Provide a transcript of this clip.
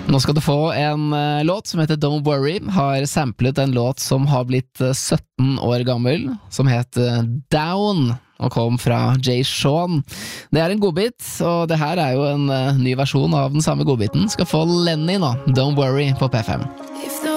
Nå skal du få en låt som heter Don't Worry, har samplet en låt som har blitt 17 år gammel, som heter Down, og kom fra Jay Sean. Det er en godbit, og det her er jo en ny versjon av den samme godbiten. Skal få Lenny nå, Don't Worry på P5. If the